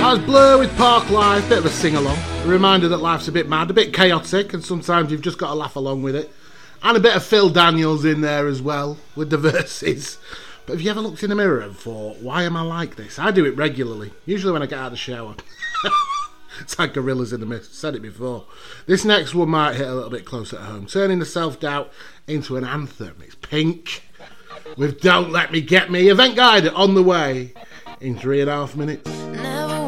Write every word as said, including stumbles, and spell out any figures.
That was Blur with Park Life, bit of a sing-along. A reminder that life's a bit mad, a bit chaotic, and sometimes you've just got to laugh along with it. And a bit of Phil Daniels in there as well, with the verses. But have you ever looked in the mirror and thought, why am I like this? I do it regularly, usually when I get out of the shower. It's like Gorillas in the Mist, said it before. This next one might hit a little bit closer at home, turning the self-doubt into an anthem. It's Pink with Don't Let Me Get Me. Event guide on the way in three and a half minutes.